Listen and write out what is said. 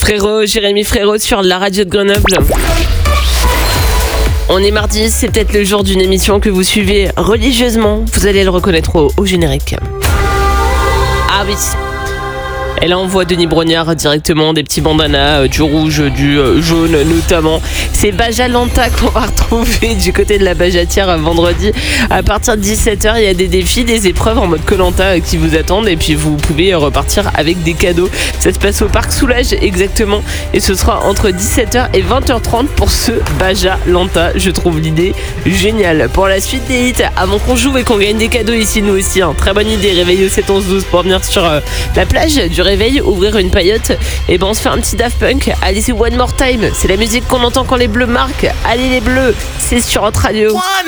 Frérot, Jérémy Frérot sur la radio de Grenoble. On est mardi, c'est peut-être le jour d'une émission que vous suivez religieusement. Vous allez le reconnaître au générique. Ah oui. Et là, on voit Denis Brognard directement, des petits bandanas, du rouge, du jaune notamment. C'est Bajalanta qu'on va retrouver du côté de la Bajatière vendredi. À partir de 17h, il y a des défis, des épreuves en mode Koh-Lanta qui vous attendent. Et puis, vous pouvez repartir avec des cadeaux. Ça se passe au Parc Soulage exactement. Et ce sera entre 17h et 20h30 pour ce Bajalanta. Je trouve l'idée géniale. Pour la suite des hits, avant qu'on joue et qu'on gagne des cadeaux ici, nous aussi. Très bonne idée, réveillez au 7 11 12 pour venir sur la plage du réveil, ouvrir une paillote. Et ben on se fait un petit Daft Punk. Allez, c'est One More Time. C'est la musique qu'on entend quand les bleus marquent. Allez les bleus, c'est sur Hot Radio. One